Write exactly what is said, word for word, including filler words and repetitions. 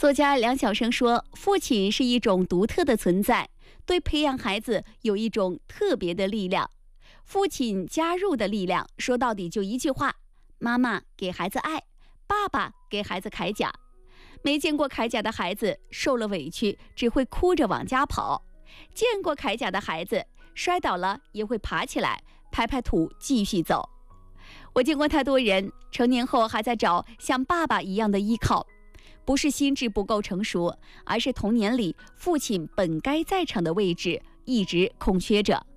作家梁晓声说，父亲是一种独特的存在，对培养孩子有一种特别的力量。父亲加入的力量，说到底就一句话：妈妈给孩子爱，爸爸给孩子铠甲。没见过铠甲的孩子受了委屈只会哭着往家跑，见过铠甲的孩子摔倒了也会爬起来拍拍土继续走。我见过太多人成年后还在找像爸爸一样的依靠，不是心智不够成熟，而是童年里父亲本该在场的位置一直空缺着。